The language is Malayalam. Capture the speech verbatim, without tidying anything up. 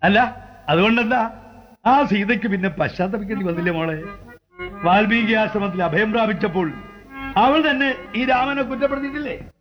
അല്ല അതുകൊണ്ടെന്താ ആ സീതയ്ക്ക് പിന്നെ പശ്ചാത്തപിക്കേണ്ടി വന്നില്ലേ മോളെ? വാൽമീകി ആശ്രമത്തിൽ അഭയം പ്രാപിച്ചപ്പോൾ അവൾ തന്നെ ഈ രാമനെ കുറ്റപ്പെടുത്തിയിട്ടില്ലേ?